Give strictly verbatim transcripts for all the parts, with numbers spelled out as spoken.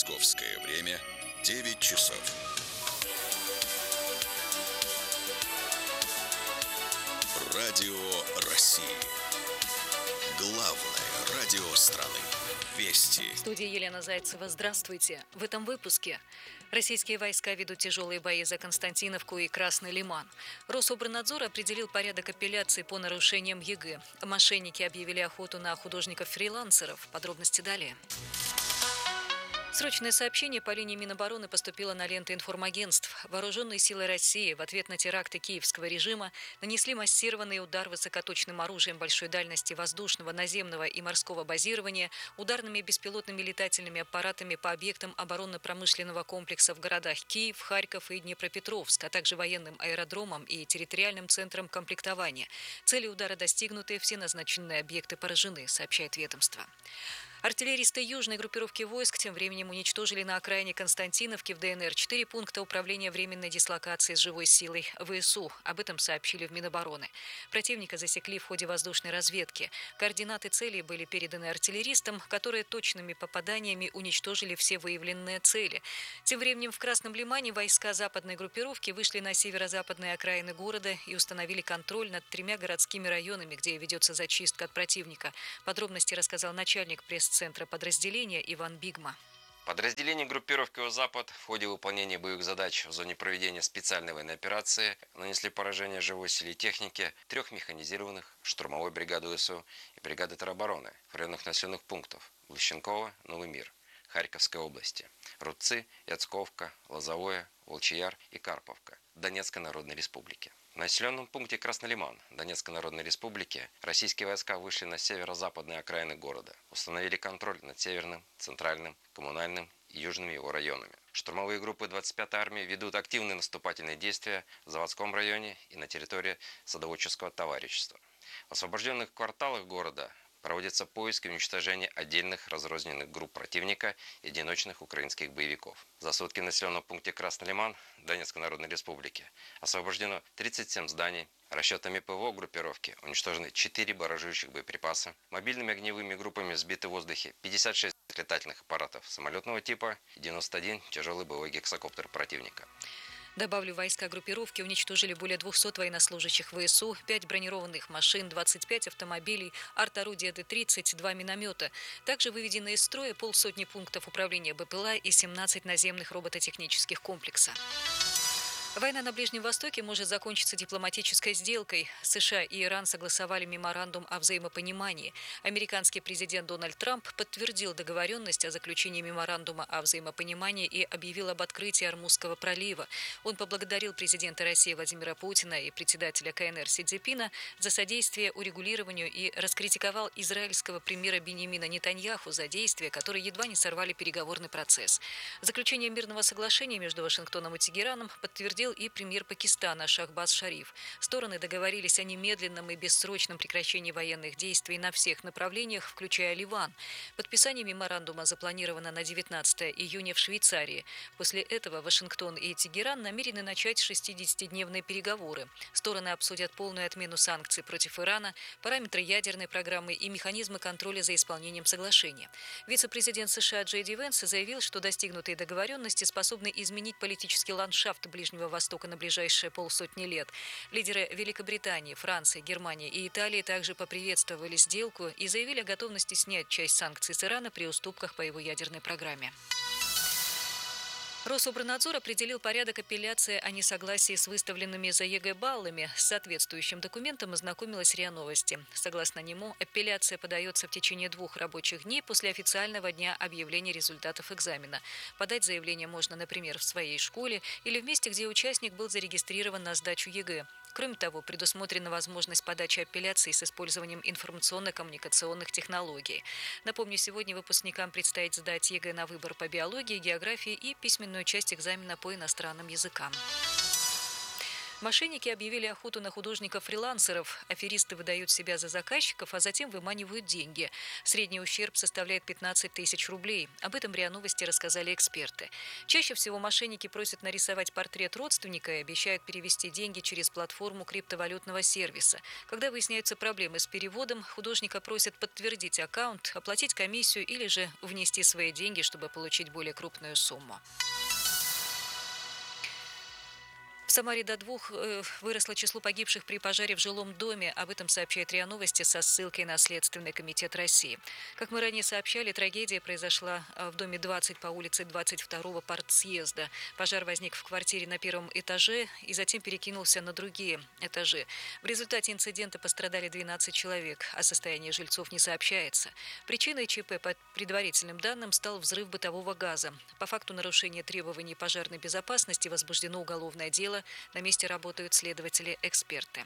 Московское время девять часов. Радио России. Главное радио страны. Вести. В студии Елена Зайцева. Здравствуйте. В этом выпуске. Российские войска ведут тяжелые бои за Константиновку и Красный Лиман. Рособорнадзор определил порядок апелляции по нарушениям ЕГЭ. Мошенники объявили охоту на художников-фрилансеров. Подробности далее. Срочное сообщение по линии Минобороны поступило на ленты информагентств. Вооруженные силы России в ответ на теракты киевского режима нанесли массированный удар высокоточным оружием большой дальности воздушного, наземного и морского базирования, ударными беспилотными летательными аппаратами по объектам оборонно-промышленного комплекса в городах Киев, Харьков и Днепропетровск, а также военным аэродромам и территориальным центрам комплектования. Цели удара достигнуты, все назначенные объекты поражены, сообщает ведомство. Артиллеристы южной группировки войск тем временем уничтожили на окраине Константиновки в ДНР четыре пункта управления временной дислокации с живой силой ВСУ. Об этом сообщили в Минобороны. Противника засекли в ходе воздушной разведки. Координаты целей были переданы артиллеристам, которые точными попаданиями уничтожили все выявленные цели. Тем временем в Красном Лимане войска западной группировки вышли на северо-западные окраины города и установили контроль над тремя городскими районами, где ведется зачистка от противника. Подробности рассказал начальник пресс центра подразделения Иван Бигма. Подразделения группировки «О-Запад» в ходе выполнения боевых задач в зоне проведения специальной военной операции нанесли поражение живой силе техники трех механизированных, штурмовой бригады ВСУ и бригады теробороны в районах населенных пунктов Лущенково, Новый Мир, Харьковской области, Рудцы, Яцковка, Лозовое, Волчияр и Карповка Донецкой Народной Республики. В населенном пункте Красный Лиман Донецкой Народной Республики российские войска вышли на северо-западные окраины города, установили контроль над северным, центральным, коммунальным и южными его районами. Штурмовые группы двадцать пятой армии ведут активные наступательные действия в заводском районе и на территории садоводческого товарищества. В освобожденных кварталах города проводится поиск и уничтожение отдельных разрозненных групп противника и одиночных украинских боевиков. За сутки в населенном пункте Красный Лиман Донецкой Народной Республики освобождено тридцать семь зданий. Расчетами ПВО группировки уничтожены четыре баражирующих боеприпаса. Мобильными огневыми группами сбиты в воздухе пятьдесят шесть летательных аппаратов самолетного типа и девяносто один тяжелый боевой гексакоптер противника. Добавлю, войска группировки уничтожили более двухсот военнослужащих ВСУ, пять бронированных машин, двадцать пять автомобилей, арт-орудия Д тридцать, два миномета. Также выведены из строя полсотни пунктов управления БПЛА и семнадцать наземных робототехнических комплексов. Война на Ближнем Востоке может закончиться дипломатической сделкой. США и Иран согласовали меморандум о взаимопонимании. Американский президент Дональд Трамп подтвердил договоренность о заключении меморандума о взаимопонимании и объявил об открытии Ормузского пролива. Он поблагодарил президента России Владимира Путина и председателя КНР Си Цзиньпина за содействие урегулированию и раскритиковал израильского премьера Биньямина Нетаньяху за действия, которые едва не сорвали переговорный процесс. Заключение мирного соглашения между Вашингтоном и Тегераном подтвердил и премьер Пакистана Шахбаз Шариф. Стороны договорились о немедленном и бессрочном прекращении военных действий на всех направлениях, включая Ливан. Подписание меморандума запланировано на девятнадцатое июня в Швейцарии. После этого Вашингтон и Тегеран намерены начать шестидесятидневные переговоры. Стороны обсудят полную отмену санкций против Ирана, параметры ядерной программы и механизмы контроля за исполнением соглашения. Вице-президент США Джей Ди Венс заявил, что достигнутые договоренности способны изменить политический ландшафт Ближнего Востока на ближайшие полсотни лет. Лидеры Великобритании, Франции, Германии и Италии также поприветствовали сделку и заявили о готовности снять часть санкций с Ирана при уступках по его ядерной программе. Рособорнадзор определил порядок апелляции о несогласии с выставленными за ЕГЭ баллами. С соответствующим документом ознакомилась РИА Новости. Согласно нему, апелляция подается в течение двух рабочих дней после официального дня объявления результатов экзамена. Подать заявление можно, например, в своей школе или в месте, где участник был зарегистрирован на сдачу ЕГЭ. Кроме того, предусмотрена возможность подачи апелляций с использованием информационно-коммуникационных технологий. Напомню, сегодня выпускникам предстоит сдать ЕГЭ на выбор по биологии, географии и письменную часть экзамена по иностранным языкам. Мошенники объявили охоту на художников-фрилансеров. Аферисты выдают себя за заказчиков, а затем выманивают деньги. Средний ущерб составляет пятнадцать тысяч рублей. Об этом РИА Новости рассказали эксперты. Чаще всего мошенники просят нарисовать портрет родственника и обещают перевести деньги через платформу криптовалютного сервиса. Когда выясняются проблемы с переводом, художника просят подтвердить аккаунт, оплатить комиссию или же внести свои деньги, чтобы получить более крупную сумму. В Самаре до двух э, выросло число погибших при пожаре в жилом доме. Об этом сообщает РИА Новости со ссылкой на Следственный комитет России. Как мы ранее сообщали, трагедия произошла в доме двадцать по улице двадцать второго партсъезда. Пожар возник в квартире на первом этаже и затем перекинулся на другие этажи. В результате инцидента пострадали двенадцать человек, о состоянии жильцов не сообщается. Причиной ЧП, по предварительным данным, стал взрыв бытового газа. По факту нарушения требований пожарной безопасности возбуждено уголовное дело. На месте работают следователи-эксперты.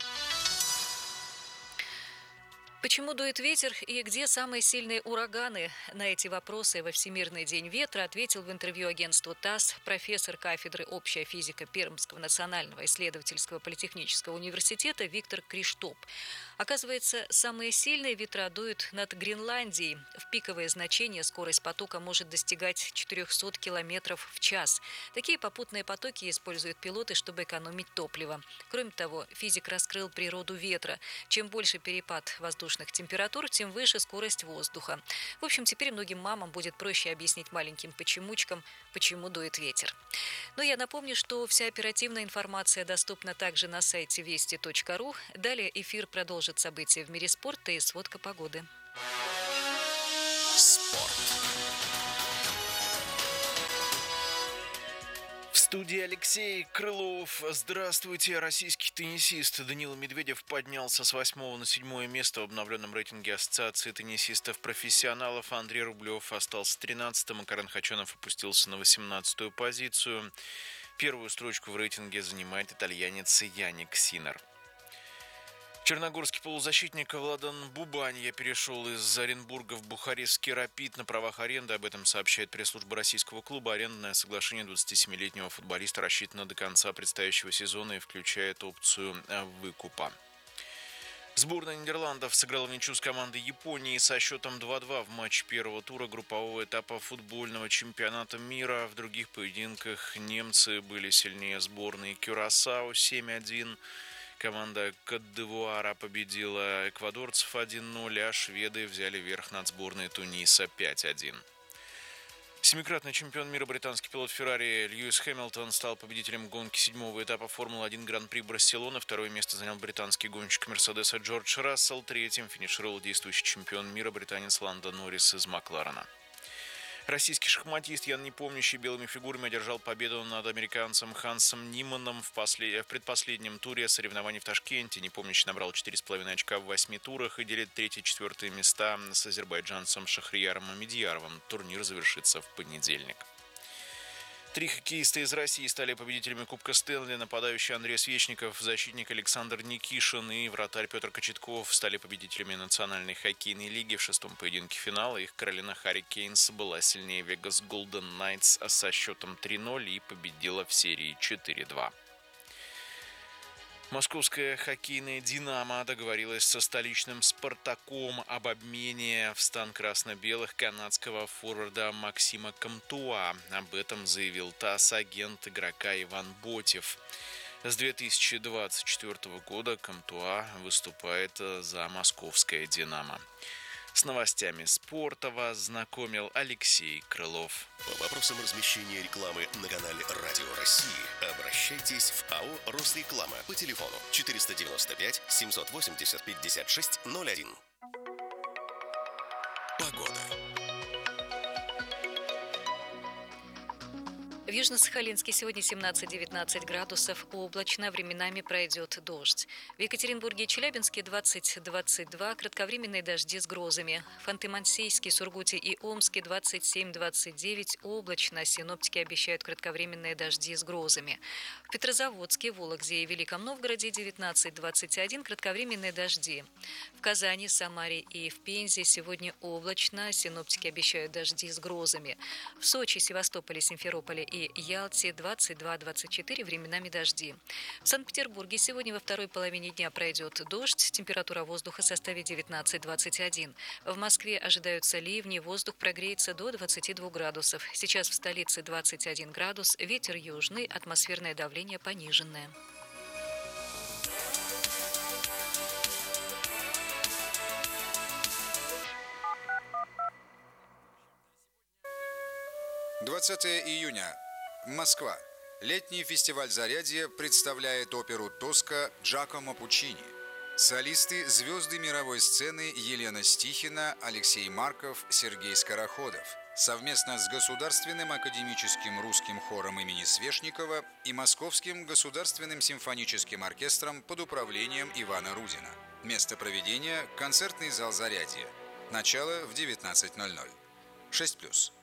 Почему дует ветер и где самые сильные ураганы? На эти вопросы во Всемирный день ветра ответил в интервью агентству ТАСС профессор кафедры «Общая физика» Пермского национального исследовательского политехнического университета Виктор Криштоп. Оказывается, самые сильные ветра дуют над Гренландией. В пиковое значение скорость потока может достигать четыреста километров в час. Такие попутные потоки используют пилоты, чтобы экономить топливо. Кроме того, физик раскрыл природу ветра. Чем больше перепад воздушных температур, тем выше скорость воздуха. В общем, теперь многим мамам будет проще объяснить маленьким почемучкам, почему дует ветер. Но я напомню, что вся оперативная информация доступна также на сайте вести точка ру. Далее эфир продолжит события в мире спорта и сводка погоды. Спорт. В студии Алексей Крылов. Здравствуйте. Российский теннисист Даниил Медведев поднялся с восьмого на седьмое место в обновленном рейтинге Ассоциации теннисистов-профессионалов. Андрей Рублев остался тринадцатым, а Карен Хачанов опустился на восемнадцатую позицию. Первую строчку в рейтинге занимает итальянец Яник Синнер. Черногорский полузащитник Владан Бубанья перешел из Оренбурга в Бухарестский «Рапид» на правах аренды. Об этом сообщает пресс-служба российского клуба. Арендное соглашение двадцатисемилетнего футболиста рассчитано до конца предстоящего сезона и включает опцию выкупа. Сборная Нидерландов сыграла в ничью с командой Японии со счетом два-два в матче первого тура группового этапа футбольного чемпионата мира. В других поединках немцы были сильнее сборной Кюрасао семь-один. Команда Кот-д'Ивуара победила эквадорцев один-ноль, а шведы взяли верх над сборной Туниса пять-один. Семикратный чемпион мира британский пилот Феррари Льюис Хэмилтон стал победителем гонки седьмого этапа Формулы-один Гран-при Барселоны. Второе место занял британский гонщик Мерседеса Джордж Рассел. Третьим финишировал действующий чемпион мира британец Ландо Норрис из Макларена. Российский шахматист Ян Непомнящий белыми фигурами одержал победу над американцем Хансом Ниманом в, послед... в предпоследнем туре соревнований в Ташкенте. Непомнящий набрал четыре с половиной очка в восьми турах и делит третье и четвертое места с азербайджанцем Шахрияром Мамедьяровым. Турнир завершится в понедельник. Три хоккеиста из России стали победителями Кубка Стэнли. Нападающий Андрей Свечников, защитник Александр Никишин и вратарь Петр Кочетков стали победителями Национальной хоккейной лиги. В шестом поединке финала их Каролина Харрикейнс была сильнее Вегас Голден Найтс со счетом три-ноль и победила в серии четыре-два. Московская хоккейная «Динамо» договорилась со столичным «Спартаком» об обмене в стан красно-белых канадского форварда Максима Комтуа. Об этом заявил ТАСС агент игрока Иван Ботев. С две тысячи двадцать четвёртого года Комтуа выступает за московское «Динамо». С новостями спорта вас знакомил Алексей Крылов. По вопросам размещения рекламы на канале «Радио России» обращайтесь в АО «Росреклама» по телефону четыреста девяносто пять семьсот восемьдесят пятьдесят шесть ноль один. Погода. В Южно-Сахалинске сегодня семнадцать-девятнадцать градусов, облачно, временами пройдет дождь. В Екатеринбурге и Челябинске двадцать-двадцать два, кратковременные дожди с грозами. В Ханты-Мансийске, Сургуте и Омске двадцать семь-двадцать девять, облачно, синоптики обещают кратковременные дожди с грозами. В Петрозаводске, Вологде и Великом Новгороде девятнадцать-двадцать один, кратковременные дожди. В Казани, Самаре и в Пензе сегодня облачно, синоптики обещают дожди с грозами. В Сочи, Севастополе, Симферополе и Ставрополе, Ялте двадцать два - двадцать четыре, временами дожди. В Санкт-Петербурге сегодня во второй половине дня пройдет дождь, температура воздуха составит девятнадцать - двадцать один. В Москве ожидаются ливни, воздух прогреется до двадцати двух градусов. Сейчас в столице двадцать один градус, ветер южный, атмосферное давление пониженное. двадцатое июня. Москва. Летний фестиваль «Зарядье» представляет оперу «Тоска» Джакомо Пуччини. Солисты – звезды мировой сцены Елена Стихина, Алексей Марков, Сергей Скороходов. Совместно с Государственным академическим русским хором имени Свешникова и Московским государственным симфоническим оркестром под управлением Ивана Рудина. Место проведения – концертный зал «Зарядье». Начало в девятнадцать ноль ноль. шесть плюс.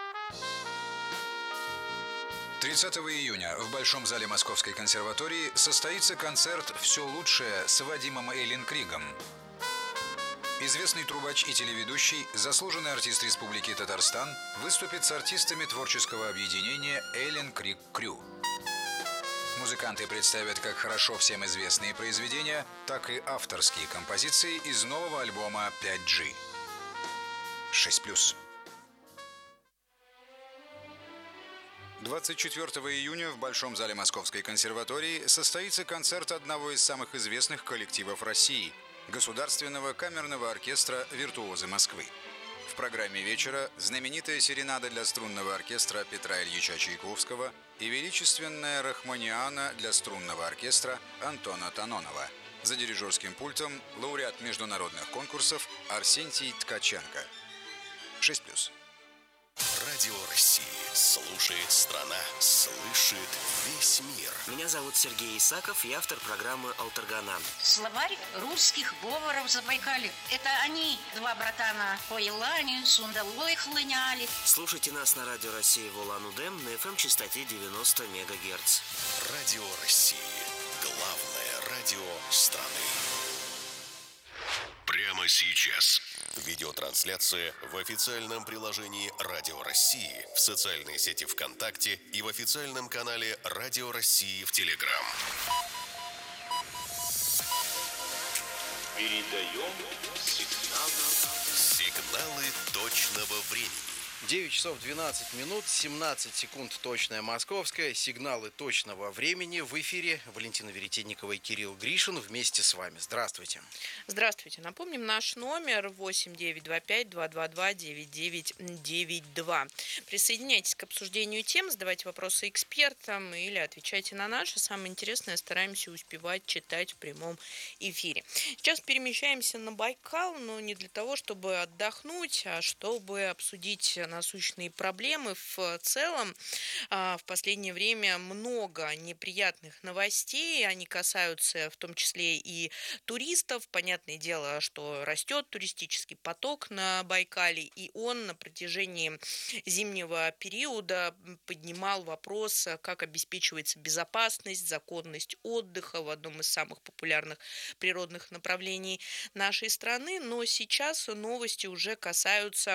тридцатого июня в Большом зале Московской консерватории состоится концерт «Все лучшее» с Вадимом Эйленкригом. Известный трубач и телеведущий, заслуженный артист Республики Татарстан, выступит с артистами творческого объединения «Эйленкриг Крю». Музыканты представят как хорошо всем известные произведения, так и авторские композиции из нового альбома пять джи. шесть плюс. двадцать четвёртого июня в Большом зале Московской консерватории состоится концерт одного из самых известных коллективов России – Государственного камерного оркестра «Виртуозы Москвы». В программе вечера знаменитая серенада для струнного оркестра Петра Ильича Чайковского и величественная рахманиана для струнного оркестра Антона Танонова. За дирижерским пультом лауреат международных конкурсов Арсентий Ткаченко. шесть плюс. Радио России. Слушает страна. Слышит весь мир. Меня зовут Сергей Исаков, я автор программы «Алтаргана». Словарь русских говоров Забайкалья. Это они, два братана, по Елане, Сундалой хлыняли. Слушайте нас на Радио России в Улан-Удэ на эф эм частоте девяносто мегагерц. Радио России. Главное радио страны. Прямо сейчас. Видеотрансляция в официальном приложении Радио России, в социальной сети ВКонтакте и в официальном канале Радио России в Телеграм. Передаем сигналы. Сигналы точного времени. девять часов двенадцать минут, семнадцать секунд точное московское. Сигналы точного времени в эфире. Валентина Веретенникова и Кирилл Гришин вместе с вами. Здравствуйте. Здравствуйте. Напомним, наш номер восемь девять два пять два два два девять девять девять два. Присоединяйтесь к обсуждению тем, задавайте вопросы экспертам или отвечайте на наши. Самое интересное стараемся успевать читать в прямом эфире. Сейчас перемещаемся на Байкал, но не для того, чтобы отдохнуть, а чтобы обсудить насущные проблемы. В целом, в последнее время много неприятных новостей. Они касаются в том числе и туристов. Понятное дело, что растет туристический поток на Байкале, и он на протяжении зимнего периода поднимал вопрос, как обеспечивается безопасность, законность отдыха в одном из самых популярных природных направлений нашей страны. Но сейчас новости уже касаются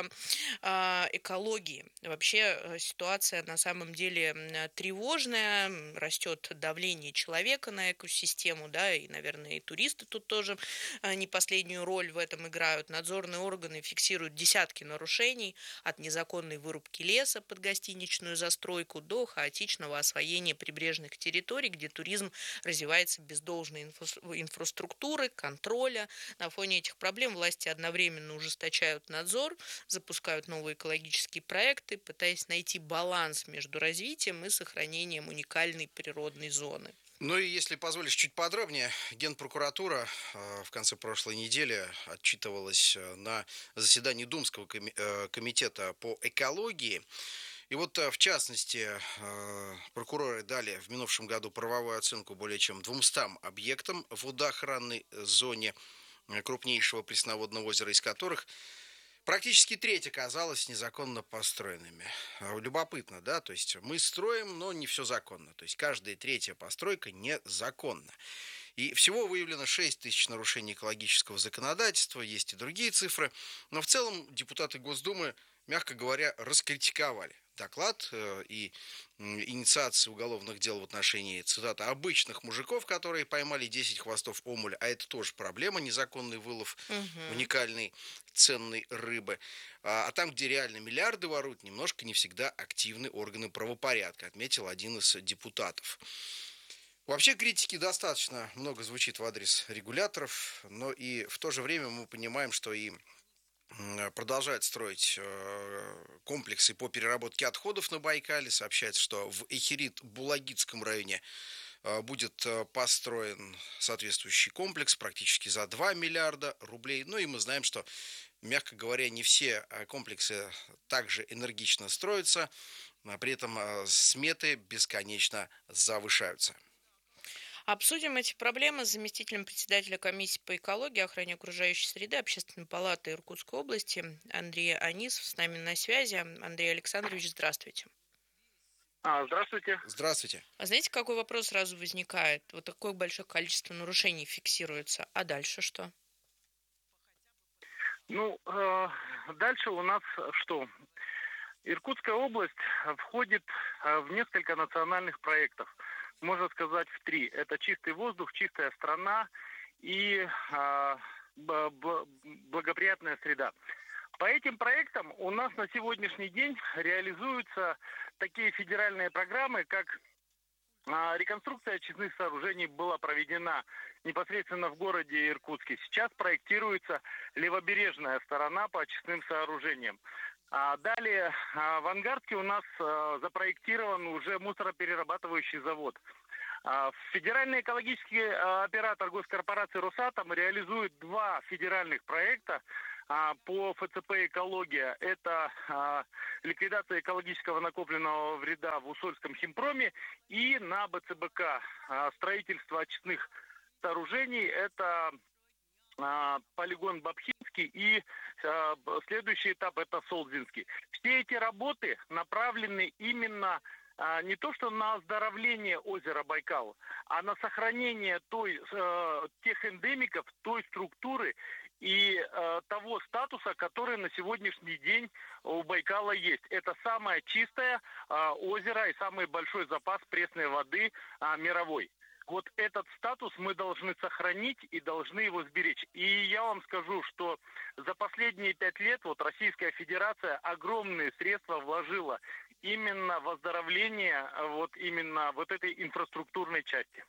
экологии. Вообще ситуация на самом деле тревожная, растет давление человека на экосистему, да, и, наверное, и туристы тут тоже не последнюю роль в этом играют. Надзорные органы фиксируют десятки нарушений от незаконной вырубки леса под гостиничную застройку до хаотичного освоения прибрежных территорий, где туризм развивается без должной инфра- инфраструктуры, контроля. На фоне этих проблем власти одновременно ужесточают надзор, запускают новые экологические проекты, пытаясь найти баланс между развитием и сохранением уникальной природной зоны. Ну и если позволишь чуть подробнее, Генпрокуратура э, в конце прошлой недели отчитывалась на заседании Думского коми- э, комитета по экологии. И вот, в частности, прокуроры дали в минувшем году правовую оценку более чем двумстам объектам в водоохранной зоне крупнейшего пресноводного озера, из которых практически треть оказалась незаконно построенными. Любопытно, да? То есть мы строим, но не все законно. То есть каждая третья постройка незаконна. И всего выявлено шесть тысяч нарушений экологического законодательства, есть и другие цифры. Но в целом депутаты Госдумы, мягко говоря, раскритиковали доклад и инициации уголовных дел в отношении, цитата, обычных мужиков, которые поймали десять хвостов омуля, а это тоже проблема, незаконный вылов угу. уникальной ценной рыбы. А, а там, где реально миллиарды воруют, немножко не всегда активны органы правопорядка, отметил один из депутатов. Вообще критики достаточно много звучит в адрес регуляторов, но и в то же время мы понимаем, что и продолжают строить комплексы по переработке отходов на Байкале. Сообщается, что в Эхирит-Булагитском районе будет построен соответствующий комплекс практически за два миллиарда рублей. Ну и мы знаем, что, мягко говоря, не все комплексы также энергично строятся, а при этом сметы бесконечно завышаются. Обсудим эти проблемы с заместителем председателя комиссии по экологии, охране окружающей среды Общественной палаты Иркутской области Андрей Анисов с нами на связи. Андрей Александрович, здравствуйте. А, здравствуйте. Здравствуйте. А знаете, какой вопрос сразу возникает? Вот такое большое количество нарушений фиксируется. А дальше что? Ну, э, дальше у нас что? Иркутская область входит в несколько национальных проектов. Можно сказать, в три. Это чистый воздух, чистая страна и э, благоприятная среда. По этим проектам у нас на сегодняшний день реализуются такие федеральные программы, как э, реконструкция очистных сооружений была проведена непосредственно в городе Иркутске. Сейчас проектируется левобережная сторона по очистным сооружениям. А далее а, в Ангарске у нас а, запроектирован уже мусороперерабатывающий завод. А, федеральный экологический а, оператор госкорпорации «Росатом» реализует два федеральных проекта а, по эф цэ пэ «Экология». Это а, ликвидация экологического накопленного вреда в Усольском химпроме и на бэ цэ бэ ка а, строительство очистных сооружений. Это а, полигон Бабхинский и а, следующий этап это Солдзинский. Все эти работы направлены именно а, не то что на оздоровление озера Байкал, а на сохранение той, а, тех эндемиков, той структуры и а, того статуса, который на сегодняшний день у Байкала есть. Это самое чистое а, озеро и самый большой запас пресной воды а, мировой. Вот этот статус мы должны сохранить и должны его сберечь. И я вам скажу, что за последние пять лет вот Российская Федерация огромные средства вложила именно в оздоровление вот именно вот этой инфраструктурной части.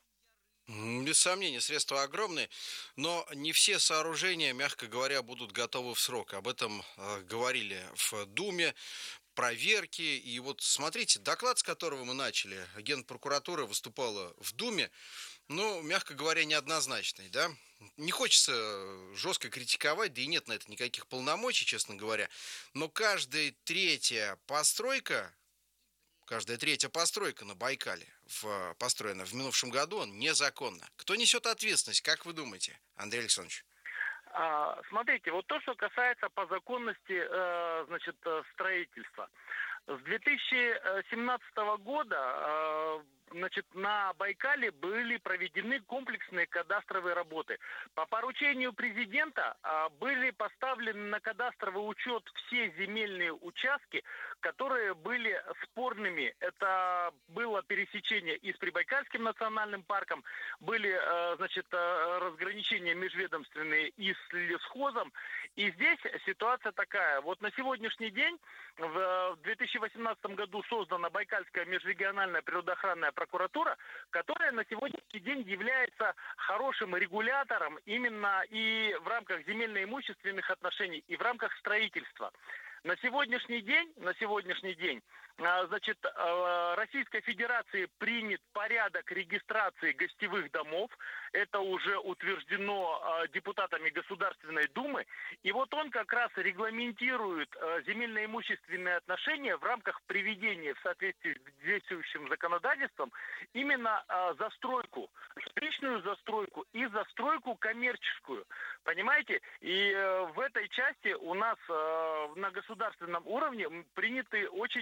Без сомнения, средства огромные, но не все сооружения, мягко говоря, будут готовы в срок. Об этом э, говорили в Думе. Проверки. И вот смотрите, доклад, с которого мы начали, Генпрокуратура выступала в Думе, ну, мягко говоря, неоднозначный, да. Не хочется жестко критиковать, да и нет на это никаких полномочий, честно говоря. Но каждая третья постройка, каждая третья постройка на Байкале, в, построена в минувшем году, незаконна. Кто несет ответственность, как вы думаете, Андрей Александрович? Смотрите, вот то, что касается по законности, значит, строительства. С две тысячи семнадцатого года, значит, на Байкале были проведены комплексные кадастровые работы. По поручению президента были поставлены на кадастровый учет все земельные участки, которые были спорными. Это было пересечение и с Прибайкальским национальным парком, были, значит, разграничения межведомственные и с лесхозом. И здесь ситуация такая. Вот на сегодняшний день, в две тысячи восемнадцатом году создана Байкальская межрегиональная природоохранная прокуратура, которая на сегодняшний день является хорошим регулятором именно и в рамках земельно-имущественных отношений, и в рамках строительства. На сегодняшний день, на сегодняшний день, значит, Российской Федерации принят порядок регистрации гостевых домов. Это уже утверждено депутатами Государственной Думы. И вот он как раз регламентирует земельно-имущественные отношения в рамках приведения в соответствии с действующим законодательством именно застройку, жилищную застройку и застройку коммерческую. Понимаете? И в этой части у нас на государственном уровне приняты очень много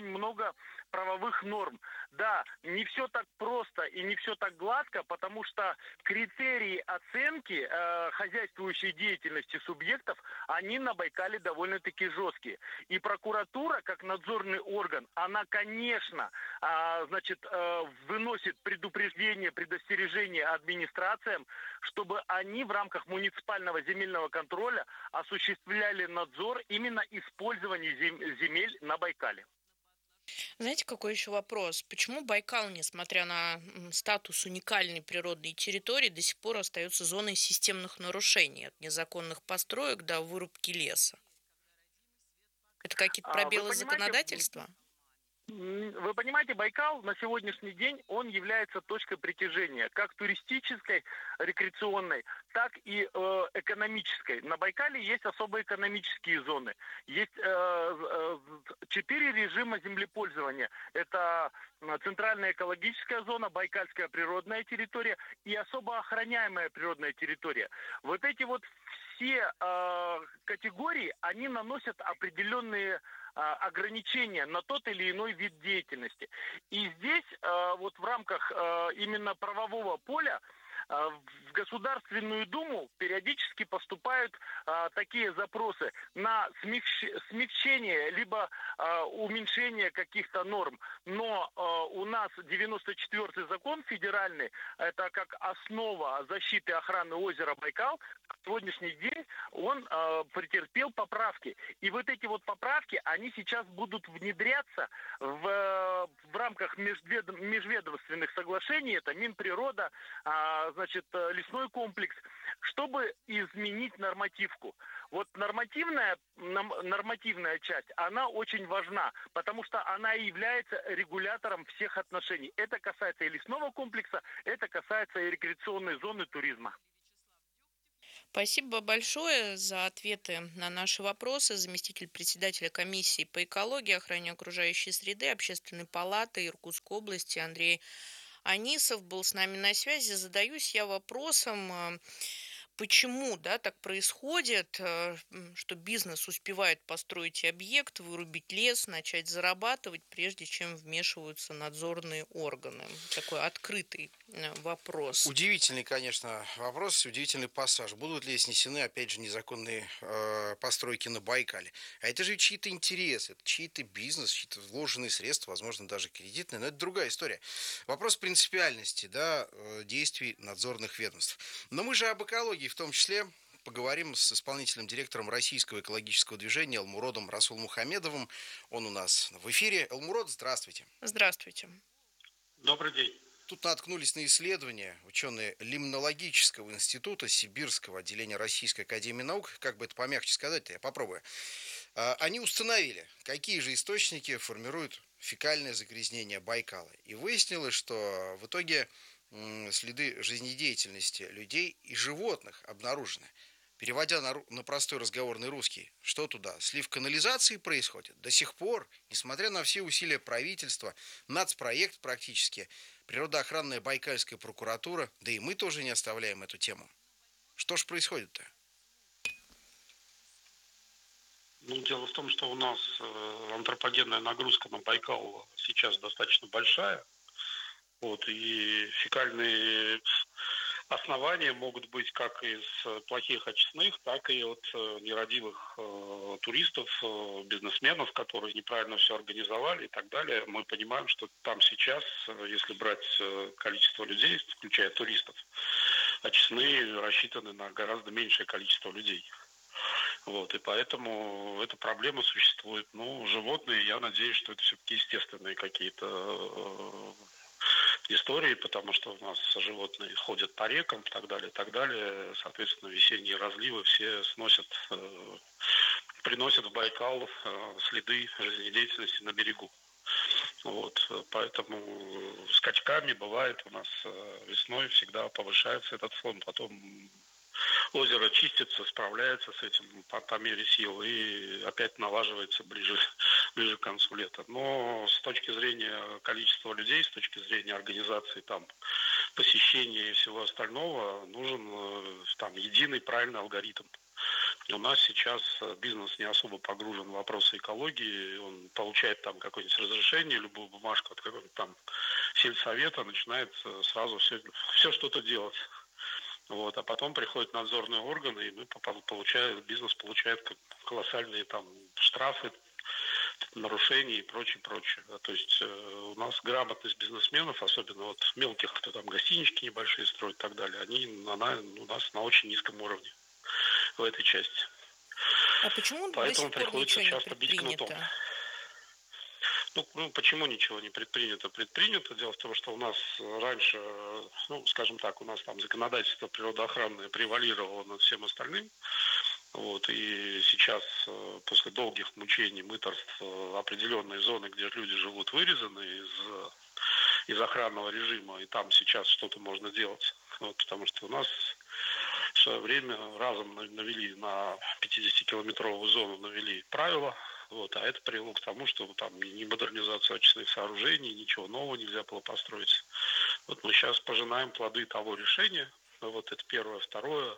много правовых норм. Да, не все так просто и не все так гладко, потому что критерии оценки э, хозяйствующей деятельности субъектов, они на Байкале довольно-таки жесткие. И прокуратура, как надзорный орган, она, конечно, э, значит, э, выносит предупреждение, предостережение администрациям, чтобы они в рамках муниципального земельного контроля осуществляли надзор именно использования земель на Байкале. Знаете, какой еще вопрос? Почему Байкал, несмотря на статус уникальной природной территории, до сих пор остается зоной системных нарушений от незаконных построек до вырубки леса? Это какие-то пробелы законодательства? Вы понимаете, Байкал на сегодняшний день, он является точкой притяжения, как туристической, рекреационной, так и э, экономической. На Байкале есть особые экономические зоны. Есть четыре э, э, режима землепользования. Это центральная экологическая зона, Байкальская природная территория и особо охраняемая природная территория. Вот эти вот все э, категории, они наносят определенные ограничения на тот или иной вид деятельности. И здесь вот в рамках именно правового поля в Государственную Думу периодически поступают а, такие запросы на смягч... смягчение либо а, уменьшение каких-то норм. Но а, у нас девяносто четвёртый закон федеральный, это как основа защиты и охраны озера Байкал, к сегодняшний день он а, претерпел поправки. И вот эти вот поправки, они сейчас будут внедряться в, в рамках межвед... межведомственных соглашений, это Минприрода, а, значит, лесной комплекс, чтобы изменить нормативку. Вот нормативная, нормативная часть, она очень важна, потому что она и является регулятором всех отношений. Это касается и лесного комплекса, это касается и рекреационной зоны туризма. Спасибо большое за ответы на наши вопросы. Заместитель председателя комиссии по экологии, охране окружающей среды, Общественной палаты Иркутской области Андрей Анисов был с нами на связи. Задаюсь я вопросом, почему, да, так происходит, что бизнес успевает построить объект, вырубить лес, начать зарабатывать, прежде чем вмешиваются надзорные органы? Такой открытый вопрос. Удивительный, конечно, вопрос, удивительный пассаж. Будут ли снесены, опять же, незаконные э, постройки на Байкале? А это же чьи-то интересы, это чьи-то бизнес, чьи-то вложенные средства, возможно, даже кредитные, но это другая история. Вопрос принципиальности, да, действий надзорных ведомств. Но мы же об экологии в том числе поговорим с исполнительным директором Российского экологического движения Элмуродом Расулмухамедовым. Он у нас в эфире. Элмурод, здравствуйте. Здравствуйте. Добрый день. Тут наткнулись на исследования ученые Лимнологического института Сибирского отделения Российской академии наук. Как бы это помягче сказать-то, я попробую. Они установили, какие же источники формируют фекальное загрязнение Байкала. И выяснилось, что в итоге следы жизнедеятельности людей и животных обнаружены. Переводя на, на простой разговорный русский, что туда? Слив канализации происходит? До сих пор, несмотря на все усилия правительства, нацпроект практически, природоохранная Байкальская прокуратура, да и мы тоже не оставляем эту тему. Что ж происходит-то? Ну, дело в том, что у нас антропогенная нагрузка на Байкал сейчас достаточно большая. Вот, и фекальные основания могут быть как из плохих очистных, так и от нерадивых э, туристов, э, бизнесменов, которые неправильно все организовали и так далее. Мы понимаем, что там сейчас, если брать количество людей, включая туристов, очистные рассчитаны на гораздо меньшее количество людей. Вот, и поэтому эта проблема существует. Ну, животные, я надеюсь, что это все-таки естественные какие-то э, истории, потому что у нас животные ходят по рекам и так далее, и так далее. Соответственно, весенние разливы все сносят, э, приносят в Байкал э, следы жизнедеятельности на берегу. Вот, поэтому скачками бывает у нас э, весной всегда повышается этот фон, потом озеро чистится, справляется с этим по, по мере сил и опять налаживается ближе, ближе к концу лета. Но с точки зрения количества людей, с точки зрения организации там посещения и всего остального, нужен там единый правильный алгоритм. У нас сейчас бизнес не особо погружен в вопросы экологии, он получает там какое-нибудь разрешение, любую бумажку от какого-нибудь там сельсовета, начинает сразу все, все что-то делать. Вот, а потом приходят надзорные органы, и мы получаем, бизнес получает колоссальные там штрафы, нарушения и прочее, прочее. То есть э, у нас грамотность бизнесменов, особенно вот мелких, кто там гостинички небольшие строит и так далее, они она, у нас на очень низком уровне в этой части. А почему Поэтому до сих пор приходится ничего часто не бить кнутом. Ну, ну, почему ничего не предпринято? Предпринято. Дело в том, что у нас раньше, ну, скажем так, у нас там законодательство природоохранное превалировало над всем остальным. Вот, и сейчас, после долгих мучений, мыторств, определенные зоны, где люди живут, вырезаны из, из охранного режима, и там сейчас что-то можно делать. Вот, потому что у нас в свое время разом навели на пятидесятикилометровую зону навели правила, вот, а это привело к тому, что там ни модернизацию очистных сооружений, ничего нового нельзя было построить. Вот мы сейчас пожинаем плоды того решения. Вот это первое. Второе.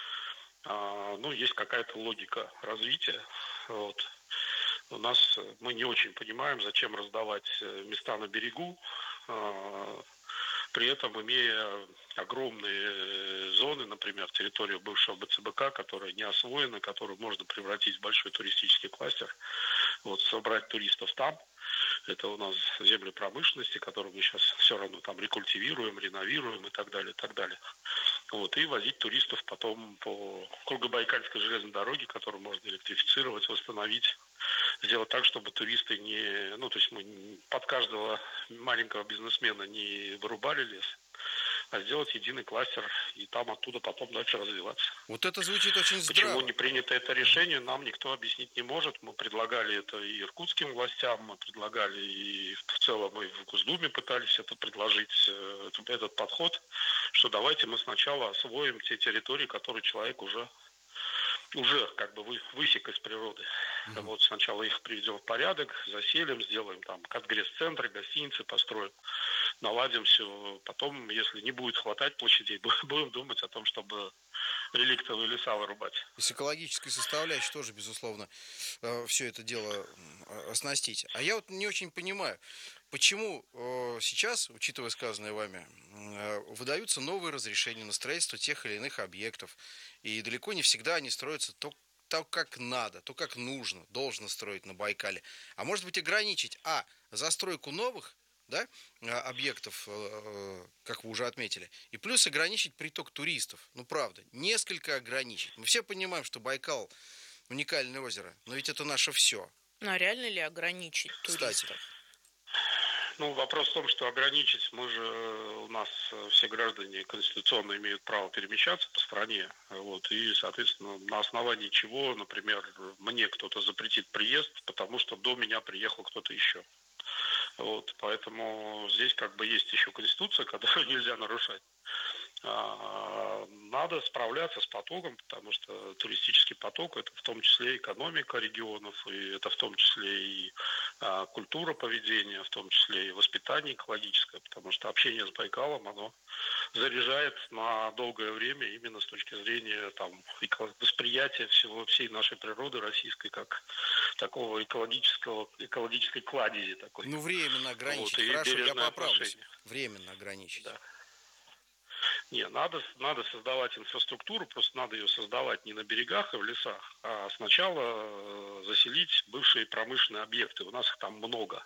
А, ну, есть какая-то логика развития. Вот. У нас мы не очень понимаем, зачем раздавать места на берегу, а, при этом имея огромные зоны, например, территорию бывшего БЦБК, которая не освоена, которую можно превратить в большой туристический кластер, вот, собрать туристов там. Это у нас земли промышленности, которые мы сейчас все равно там рекультивируем, реновируем и так далее, и так далее. Вот, и возить туристов потом по Кругобайкальской железной дороге, которую можно электрифицировать, восстановить, сделать так, чтобы туристы не... Ну, то есть мы под каждого маленького бизнесмена не вырубали лес, а сделать единый кластер и там оттуда потом дальше развиваться. Вот это звучит очень здраво. Почему не принято это решение, нам никто объяснить не может. Мы предлагали это и иркутским властям, мы предлагали и в целом и в Госдуме пытались это предложить, этот подход, что давайте мы сначала освоим те территории, которые человек уже уже как бы высек из природы. Uh-huh. Вот сначала их приведем в порядок, заселим, сделаем там конгресс-центры, гостиницы построим, наладим все. Потом, если не будет хватать площадей, будем думать о том, чтобы реликтовые леса вырубать. И с экологической составляющей тоже, безусловно, все это дело оснастить. А я вот не очень понимаю, почему сейчас, учитывая сказанное вами, выдаются новые разрешения на строительство тех или иных объектов, и далеко не всегда они строятся то, то как надо, то, как нужно, должно строить на Байкале. А может быть ограничить, а, застройку новых, да, объектов, как вы уже отметили, и плюс ограничить приток туристов. Ну, правда, несколько ограничить. Мы все понимаем, что Байкал уникальное озеро, но ведь это наше все. Ну, а реально ли ограничить туристов? Кстати. Ну, вопрос в том, что ограничить, мы же, у нас все граждане конституционно имеют право перемещаться по стране, вот, и, соответственно, на основании чего, например, мне кто-то запретит приезд, потому что до меня приехал кто-то еще. Вот, поэтому здесь как бы есть еще конституция, которую нельзя нарушать. Надо справляться с потоком, потому что туристический поток – это в том числе экономика регионов, и это в том числе и а, культура поведения, в том числе и воспитание экологическое, потому что общение с Байкалом, оно заряжает на долгое время именно с точки зрения там, восприятия всего, всей нашей природы российской, как такого экологического, экологической кладези. Такой. Ну, временно ограничить. Вот, Хорошо, я поправлюсь. Временно ограничить. Да. Не, надо, надо создавать инфраструктуру, просто надо ее создавать не на берегах и в лесах, а сначала заселить бывшие промышленные объекты. У нас их там много.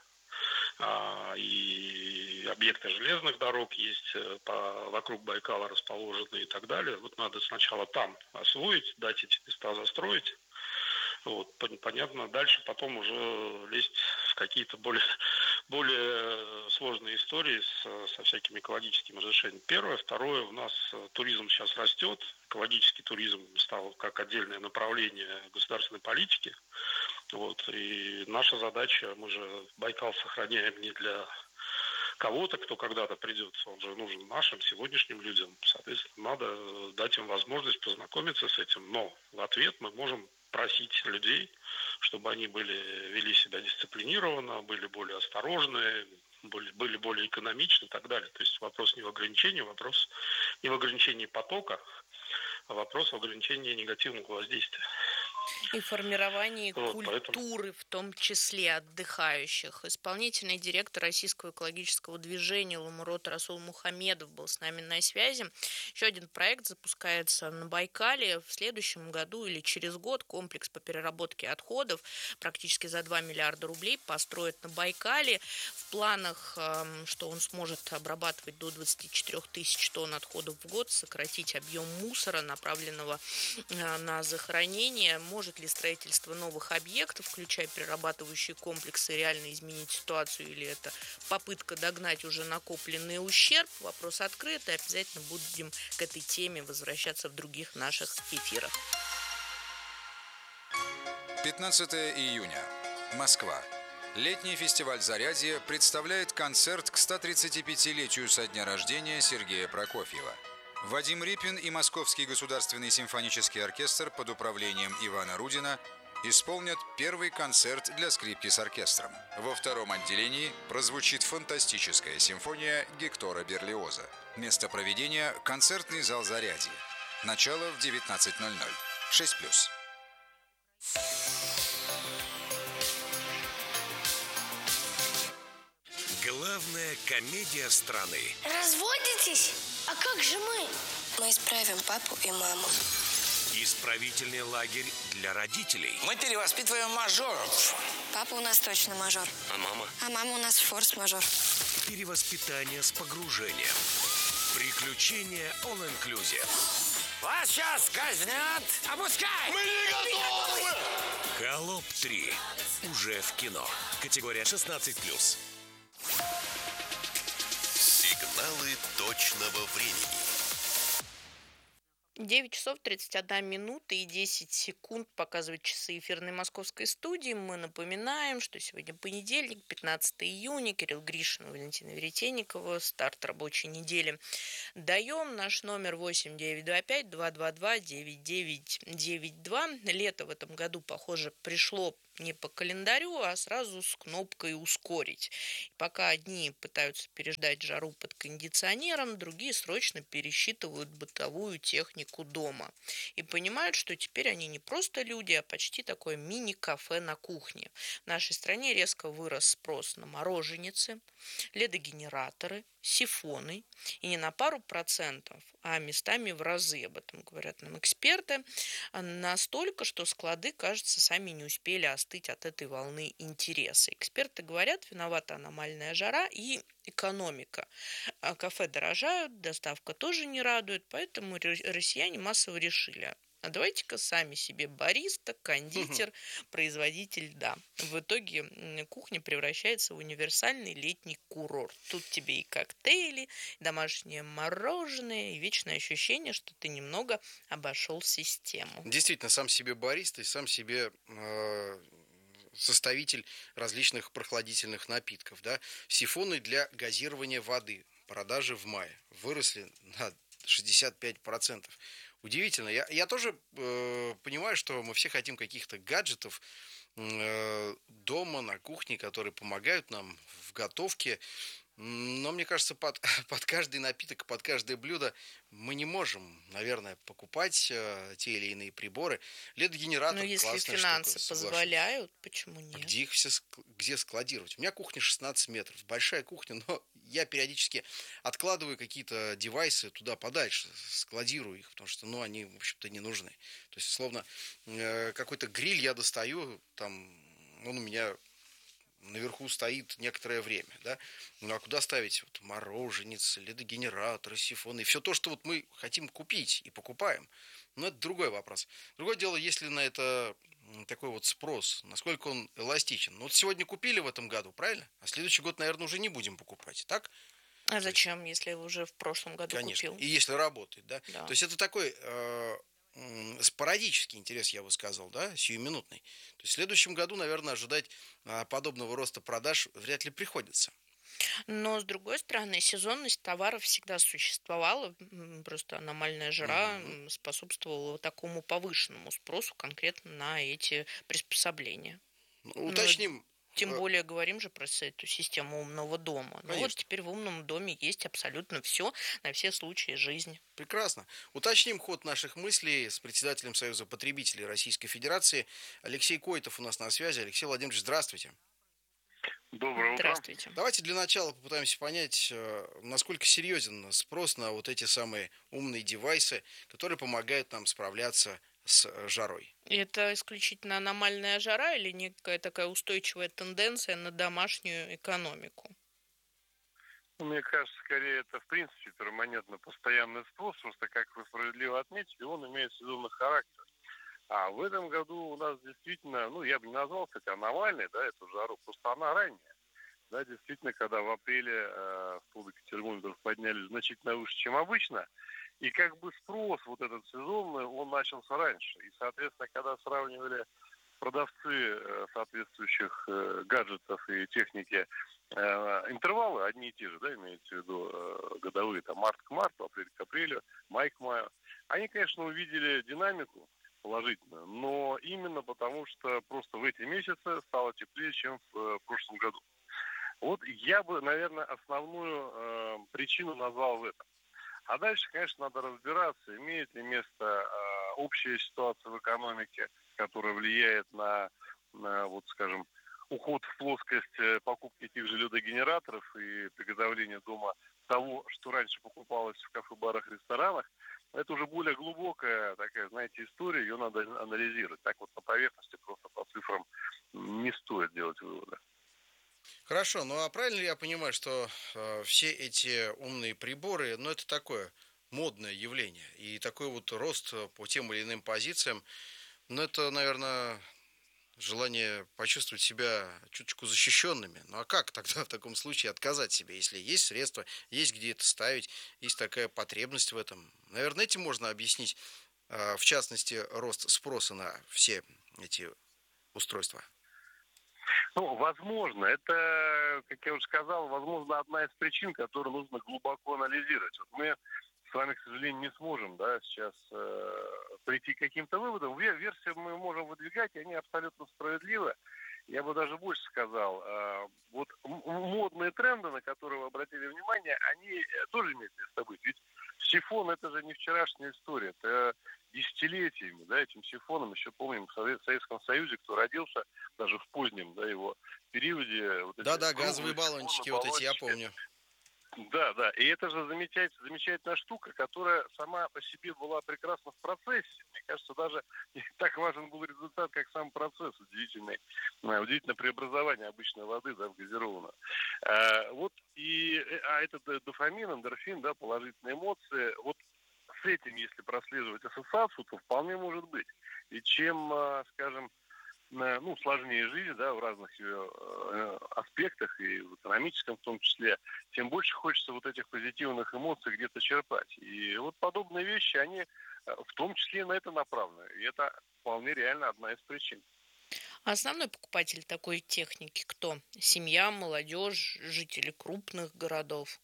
И объекты железных дорог есть, по, вокруг Байкала расположены и так далее. Вот надо сначала там освоить, дать эти места застроить. Вот, понятно, дальше потом уже лезть в какие-то более, более сложные истории с, со всякими экологическими разрешениями. Первое. Второе, у нас туризм сейчас растет. Экологический туризм стал как отдельное направление государственной политики. Вот, и наша задача, мы же Байкал сохраняем не для кого-то, кто когда-то придет, он же нужен нашим сегодняшним людям. Соответственно, надо дать им возможность познакомиться с этим. Но в ответ мы можем просить людей, чтобы они были, вели себя дисциплинированно, были более осторожны, были, были более экономичны и так далее. То есть вопрос не в ограничении, вопрос не в ограничении потока, а вопрос в ограничении негативного воздействия. И формирование Вот, культуры, поэтому... в том числе отдыхающих. Исполнительный директор Российского экологического движения Ламурод Расул Мухамедов был с нами на связи. Еще один проект запускается на Байкале в следующем году или через год. Комплекс по переработке отходов практически за два миллиарда рублей построят на Байкале. В планах, что он сможет обрабатывать до двадцати четырёх тысяч тонн отходов в год, сократить объем мусора, направленного на захоронение. Может ли строительство новых объектов, включая перерабатывающие комплексы, реально изменить ситуацию, или это попытка догнать уже накопленный ущерб? Вопрос открыт, и обязательно будем к этой теме возвращаться в других наших эфирах. пятнадцатое июня. Москва. Летний фестиваль «Зарядье» представляет концерт к ста тридцати пятилетию со дня рождения Сергея Прокофьева. Вадим Рипин и Московский государственный симфонический оркестр под управлением Ивана Рудина исполнят первый концерт для скрипки с оркестром. Во втором отделении прозвучит фантастическая симфония Гектора Берлиоза. Место проведения – концертный зал «Зарядье». Начало в девятнадцать ноль ноль. шесть плюс. Главная комедия страны. Разводитесь? А как же мы? Мы исправим папу и маму. Исправительный лагерь для родителей. Мы перевоспитываем мажоров. Папа у нас точно мажор. А мама? А мама у нас форс-мажор. Перевоспитание с погружением. Приключения all inclusive. Вас сейчас казнят. Опускай! Мы не готовы! Холоп три. Уже в кино. Категория шестнадцать плюс. Сигналы точного времени. девять часов тридцать одна минута и десять секунд показывают часы эфирной московской студии. Мы напоминаем, что сегодня понедельник, пятнадцатое июня. Кирилл Гришин, Валентина Веретенникова. Старт рабочей недели. Даем наш номер восемь девять два пять два два два девять девять девять два. Лето в этом году, похоже, пришло не по календарю, а сразу с кнопкой «ускорить». И пока одни пытаются переждать жару под кондиционером, другие срочно пересчитывают бытовую технику дома. И понимают, что теперь они не просто люди, а почти такое мини-кафе на кухне. В нашей стране резко вырос спрос на мороженицы, ледогенераторы, сифоны. И не на пару процентов, а местами в разы, об этом говорят нам эксперты. Настолько, что склады, кажется, сами не успели остыть от этой волны интереса. Эксперты говорят, виновата аномальная жара и экономика. А кафе дорожают, доставка тоже не радует, поэтому россияне массово решили: а давайте-ка сами себе бариста, кондитер, угу. производитель льда. В итоге кухня превращается в универсальный летний курорт. Тут тебе и коктейли, и домашнее мороженое, и вечное ощущение, что ты немного обошел систему. Действительно, сам себе бариста и сам себе э, составитель различных прохладительных напитков. Да? Сифоны для газирования воды. Продажи в мае выросли на шестьдесят пять процентов. Удивительно. Я, я тоже э, понимаю, что мы все хотим каких-то гаджетов э, дома, на кухне, которые помогают нам в готовке. Но мне кажется, под, под каждый напиток, под каждое блюдо мы не можем, наверное, покупать э, те или иные приборы. Ледогенератор — но если классная финансы штука, позволяют, почему нет? А где их все где складировать? У меня кухня шестнадцать метров, большая кухня, но я периодически откладываю какие-то девайсы туда подальше, складирую их, потому что, ну, они, в общем-то, не нужны. То есть, словно э, какой-то гриль я достаю, там, он у меня наверху стоит некоторое время, да. Ну, а куда ставить вот мороженицы, ледогенераторы, сифоны, и все то, что вот мы хотим купить и покупаем. Но это другой вопрос. Другое дело, если на это такой вот спрос, насколько он эластичен. Ну, вот сегодня купили в этом году, правильно? А следующий год, наверное, уже не будем покупать, так? А зачем, если уже в прошлом году Конечно. купил? И если работает, да? Да. То есть это такой э, спорадический интерес, я бы сказал, да, сиюминутный. То есть в следующем году, наверное, ожидать э, подобного роста продаж вряд ли приходится. Но, с другой стороны, сезонность товаров всегда существовала. Просто аномальная жара угу. способствовала такому повышенному спросу конкретно на эти приспособления. Ну, уточним, Тем более говорим же про эту систему умного дома. Конечно. Ну вот теперь в умном доме есть абсолютно все на все случаи жизни. Прекрасно. Уточним ход наших мыслей с председателем Союза потребителей Российской Федерации. Алексей Койтов у нас на связи. Алексей Владимирович, здравствуйте. Доброе утро. Здравствуйте. Давайте для начала попытаемся понять, насколько серьезен спрос на вот эти самые умные девайсы, которые помогают нам справляться с жарой. Это исключительно аномальная жара или некая такая устойчивая тенденция на домашнюю экономику? Мне кажется, скорее это в принципе перманентно постоянный спрос, потому что, как вы справедливо отметили, он имеет сезонный характер. А в этом году у нас действительно, ну, я бы не назвал, кстати, аномальной, да, эту жару, просто она ранняя. Да, действительно, когда в апреле э, столбики термометров поднялись значительно выше, чем обычно, и как бы спрос вот этот сезонный, он начался раньше. И, соответственно, когда сравнивали продавцы э, соответствующих э, гаджетов и техники, э, интервалы одни и те же, да, имеется в виду э, годовые, там, март к марту, апрель к апрелю, май к маю, они, конечно, увидели динамику положительную, но именно потому, что просто в эти месяцы стало теплее, чем в, э, в прошлом году. Вот я бы, наверное, основную э, причину назвал в этом. А дальше, конечно, надо разбираться, имеет ли место э, общая ситуация в экономике, которая влияет на, на, вот, скажем, уход в плоскость покупки тех же ледогенераторов и приготовления дома того, что раньше покупалось в кафе, барах, ресторанах. Это уже более глубокая такая, знаете, история, ее надо анализировать. Так вот на поверхности просто по цифрам не стоит делать выводы. Хорошо, ну а правильно ли я понимаю, что э, все эти умные приборы, ну это такое модное явление, и такой вот рост по тем или иным позициям, ну это, наверное, желание почувствовать себя чуточку защищенными. Ну а как тогда в таком случае отказать себе, если есть средства, есть где это ставить, есть такая потребность в этом? Наверное, этим можно объяснить, э, в частности, рост спроса на все эти устройства. Ну, возможно, это, как я уже сказал, возможно, одна из причин, которую нужно глубоко анализировать. Вот мы с вами, к сожалению, не сможем, да, сейчас э, прийти к каким-то выводам. Версии мы можем выдвигать, и они абсолютно справедливы. Я бы даже больше сказал, э, вот модные тренды, на которые вы обратили внимание, они тоже имеют место быть. Ведь сифон — это же не вчерашняя история, это десятилетиями, да, этим сифоном, еще помним, в Советском Союзе, кто родился, даже в позднем, да, его периоде. Вот Да-да, газовые баллончики, вот эти, я помню. Да, да, и это же замечательная, замечательная штука, которая сама по себе была прекрасна в процессе. Мне кажется, даже не так важен был результат, как сам процесс удивительный, удивительное преобразование обычной воды, да, в газированную. А, вот и, а это дофамин, эндорфин, да, положительные эмоции, вот с этим, если прослеживать ассоциацию, то вполне может быть. И чем, скажем, ну, сложнее жизнь, да, в разных ее э, аспектах, и в экономическом в том числе, тем больше хочется вот этих позитивных эмоций где-то черпать. И вот подобные вещи, они в том числе на это направлены. И это вполне реально одна из причин. А основной покупатель такой техники кто? Семья, молодежь, жители крупных городов?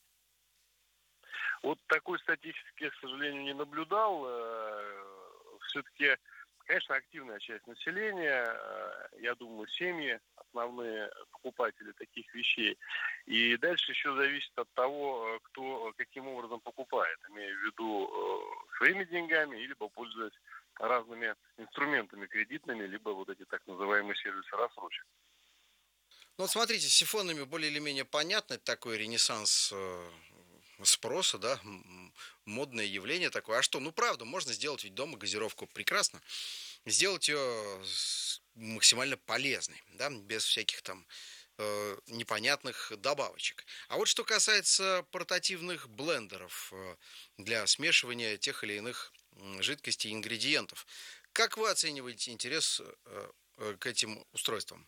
Вот такой статистики я, к сожалению, не наблюдал. Все-таки, конечно, активная часть населения, я думаю, семьи, основные покупатели таких вещей. И дальше еще зависит от того, кто каким образом покупает, имея в виду своими деньгами, либо пользуясь разными инструментами кредитными, либо вот эти так называемые сервисы рассрочек. Ну вот смотрите, с сифонами более или менее понятно, это такой ренессанс спроса, да, модное явление такое. А что, ну правда, можно сделать ведь дома газировку прекрасно, сделать ее максимально полезной, да, без всяких там э, непонятных добавочек. А вот что касается портативных блендеров э, для смешивания тех или иных жидкостей и ингредиентов, как вы оцениваете интерес э, э, к этим устройствам?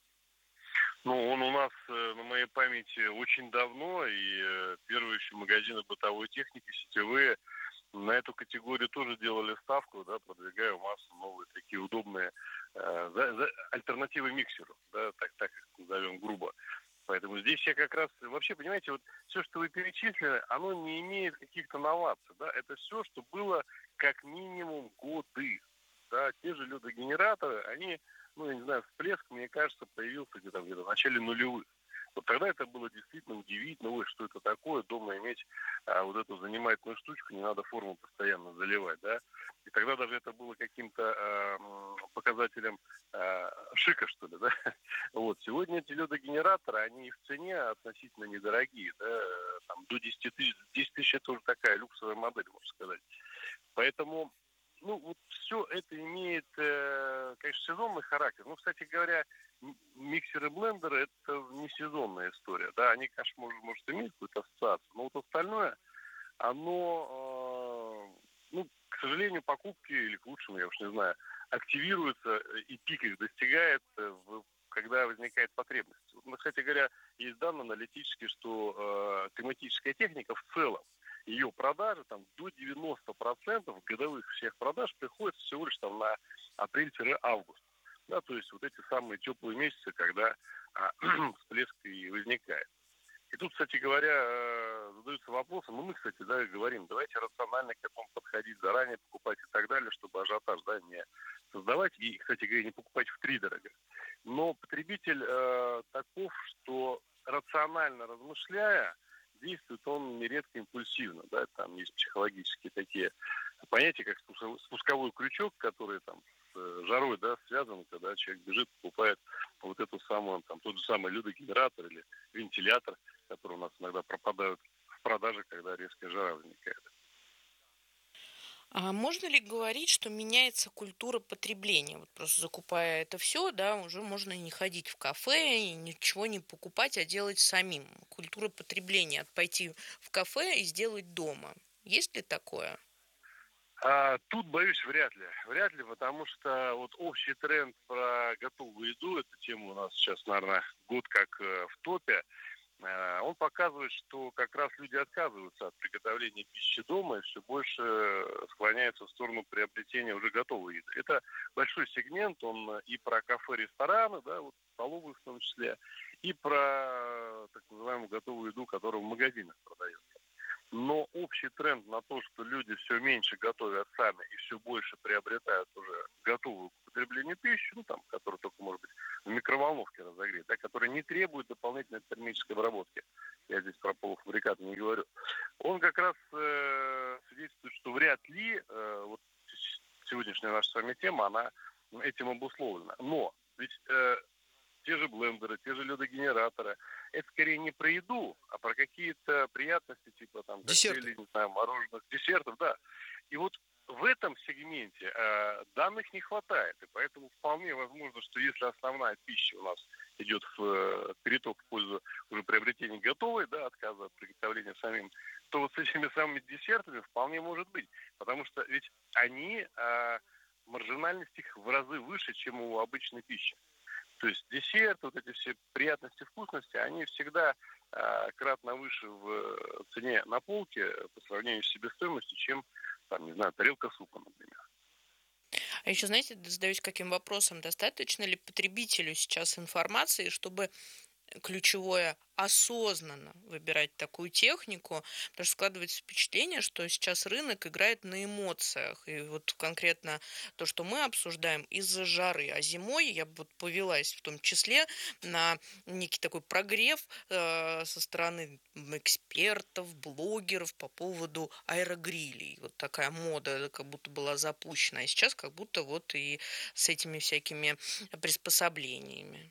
Ну, он у нас э, на моей памяти очень давно, и э, первые еще магазины бытовой техники, сетевые, на эту категорию тоже делали ставку, да, продвигая в массу новые такие удобные э, за, за, альтернативы миксеру, да, так, так их назовем грубо. Поэтому здесь я как раз, вообще, понимаете, вот все, что вы перечислили, оно не имеет каких-то новаций, да, это все, что было как минимум годы. да, те же ледогенераторы, они, ну, я не знаю, всплеск, мне кажется, появился где-то, где-то в начале нулевых. Вот тогда это было действительно удивительно, ой, что это такое, дома иметь а, вот эту занимательную штучку, не надо форму постоянно заливать, да. И тогда даже это было каким-то а, показателем а, шика, что ли, да. Вот, сегодня эти ледогенераторы, они в цене относительно недорогие, да, там до десять тысяч, десять тысяч это уже такая люксовая модель, можно сказать. Поэтому, ну, вот все это имеет, э, конечно, сезонный характер. Ну, кстати говоря, миксеры, блендеры – это не сезонная история, да, они, конечно, может, может иметь какую-то ассоциацию, но вот остальное, оно, э, ну, к сожалению, покупки, или к лучшему, я уж не знаю, активируются, и пик их достигает, в, когда возникает потребность. Ну, кстати говоря, есть данные аналитические, что э, климатическая техника в целом, ее продажи там до девяноста процентов годовых всех продаж приходится всего лишь там на апрель-август. Да, то есть вот эти самые теплые месяцы, когда а, всплеск и возникает. И тут, кстати говоря, э, задаются вопросом, ну мы, кстати, да, говорим, давайте рационально к этому подходить, заранее покупать и так далее, чтобы ажиотаж, да, не создавать и, кстати говоря, не покупать втридорога. Но потребитель э, таков, что рационально размышляя, действует он нередко импульсивно, да, там есть психологические такие понятия, как спусковой крючок, который там с жарой, да, связан, когда человек бежит, покупает вот эту самую, там, тот же самый ледогенератор или вентилятор, которые у нас иногда пропадают в продаже, когда резкая жара возникает. А можно ли говорить, что меняется культура потребления? Вот просто закупая это все, да, уже можно не ходить в кафе и ничего не покупать, а делать самим. Культура потребления, от пойти в кафе и сделать дома. Есть ли такое? А, тут, боюсь, вряд ли. Вряд ли, потому что вот общий тренд про готовую еду, эта тема у нас сейчас, наверное, год как э, в топе, э, он показывает, что как раз люди отказываются от приготовления пищи дома и все больше склоняются в сторону приобретения уже готовой еды. Это большой сегмент, он и про кафе, рестораны, да, вот столовые в том числе, и про так называемую готовую еду, которая в магазинах продается. Но общий тренд на то, что люди все меньше готовят сами и все больше приобретают уже готовую к употреблению пищи, ну там, которая только может быть в микроволновке разогрета, да, которая не требует дополнительной термической обработки. Я здесь про полуфабрикаты не говорю. Он как раз э, свидетельствует, что вряд ли э, вот сегодняшняя наша с вами тема, она этим обусловлена. Но ведь э, те же блендеры, те же ледогенераторы, это скорее не про еду, а про какие-то приятности, типа там коктейлей, не знаю, мороженых, десертов, да. И вот в этом сегменте э, данных не хватает, и поэтому вполне возможно, что если основная пища у нас идет в э, переток в пользу уже приобретения готовой, да, отказа от приготовления самим, то вот с этими самыми десертами вполне может быть, потому что ведь они, э, маржинальность их в разы выше, чем у обычной пищи. То есть десерт, вот эти все приятности, вкусности, они всегда э, кратно выше в цене на полке по сравнению с себестоимостью, чем, там, не знаю, тарелка супа, например. А еще, знаете, задаюсь каким вопросом, достаточно ли потребителю сейчас информации, чтобы ключевое осознанно выбирать такую технику, потому что складывается впечатление, что сейчас рынок играет на эмоциях. И вот конкретно то, что мы обсуждаем из-за жары. А зимой я бы вот повелась в том числе на некий такой прогрев э, со стороны экспертов, блогеров по поводу аэрогрилей. Вот такая мода как будто была запущена. И сейчас как будто вот и с этими всякими приспособлениями.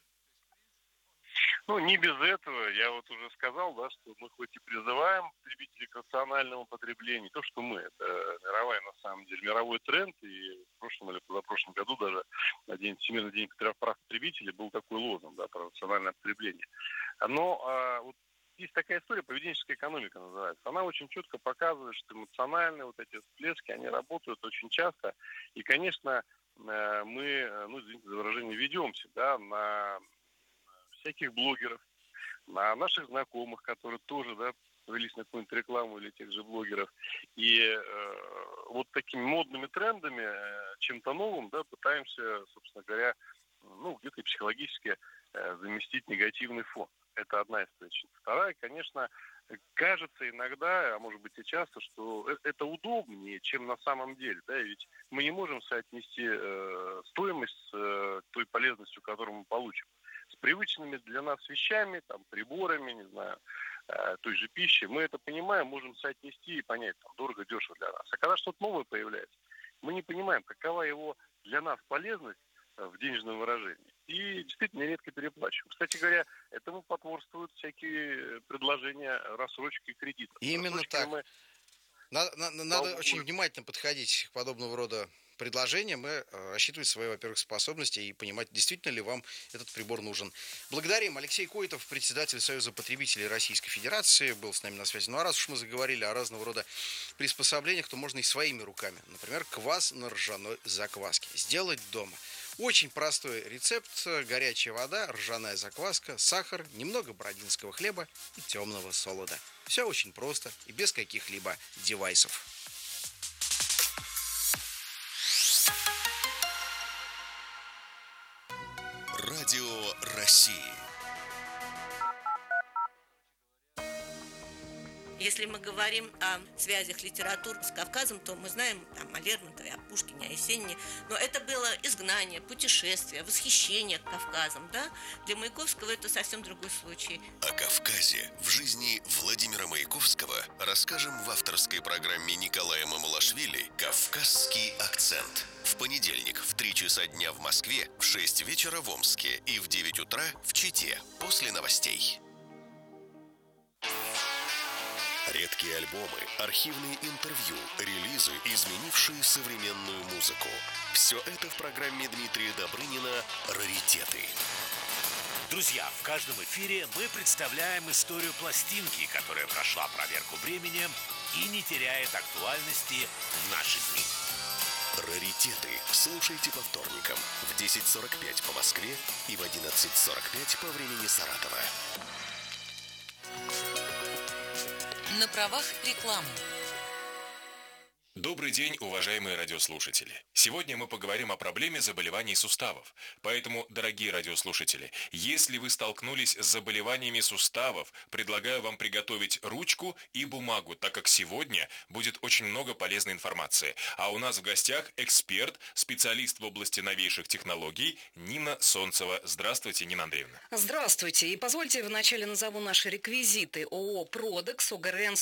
Ну, не без этого. Я вот уже сказал, да, что мы хоть и призываем потребителей к рациональному потреблению, то, что мы, это мировая, на самом деле, мировой тренд, и в прошлом или позапрошлом году даже на день, Всемирный день прав потребителей был такой лозунг, да, про рациональное потребление. Но а, вот есть такая история, поведенческая экономика называется. Она очень четко показывает, что эмоциональные вот эти всплески, они работают очень часто. И, конечно, мы, ну, извините за выражение, ведемся, да, на всяких блогеров, на наших знакомых, которые тоже, да, повелись на какую-нибудь рекламу или тех же блогеров. И э, вот такими модными трендами, э, чем-то новым, да, пытаемся, собственно говоря, ну, где-то психологически э, заместить негативный фон. Это одна из причин. Вторая, конечно, кажется иногда, а может быть и часто, что это удобнее, чем на самом деле. Да? Ведь мы не можем соотнести э, стоимость с э, той полезностью, которую мы получим. С привычными для нас вещами, там, приборами, не знаю, э, той же пищей. Мы это понимаем, можем соотнести и понять, там, дорого-дешево для нас. А когда что-то новое появляется, мы не понимаем, какова его для нас полезность в денежном выражении. И действительно редко переплачиваем. Кстати говоря, этому потворствуют всякие предложения рассрочки и кредитов. Именно Рассрочки так. мы... Надо, надо, надо очень внимательно подходить к подобного рода предложениям и рассчитывать свои, во-первых, способности и понимать, действительно ли вам этот прибор нужен. Благодарим. Алексей Койтов, председатель Союза потребителей Российской Федерации, был с нами на связи. Ну а раз уж мы заговорили о разного рода приспособлениях, то можно и своими руками. Например, квас на ржаной закваске сделать дома. Очень простой рецепт. Горячая вода, ржаная закваска, сахар, немного бородинского хлеба и темного солода. Все очень просто и без каких-либо девайсов. Радио России. Если мы говорим о связях литературы с Кавказом, то мы знаем там, о Лермонтове, о Пушкине, о Есенине. Но это было изгнание, путешествие, восхищение Кавказом. Да? Для Маяковского это совсем другой случай. О Кавказе в жизни Владимира Маяковского расскажем в авторской программе Николая Мамулашвили «Кавказский акцент». В понедельник в три часа дня в Москве, в шесть вечера в Омске и в девять утра в Чите после новостей. Редкие альбомы, архивные интервью, релизы, изменившие современную музыку. Все это в программе Дмитрия Добрынина «Раритеты». Друзья, в каждом эфире мы представляем историю пластинки, которая прошла проверку временем и не теряет актуальности в наши дни. «Раритеты» слушайте по вторникам в десять сорок пять по Москве и в одиннадцать сорок пять по времени Саратова. На правах рекламы. Добрый день, уважаемые радиослушатели. Сегодня мы поговорим о проблеме заболеваний суставов. Поэтому, дорогие радиослушатели, если вы столкнулись с заболеваниями суставов, предлагаю вам приготовить ручку и бумагу, так как сегодня будет очень много полезной информации. А у нас в гостях эксперт, специалист в области новейших технологий Нина Солнцева. Здравствуйте, Нина Андреевна. Здравствуйте. И позвольте вначале назову наши реквизиты. ООО «Продекс», ОГРН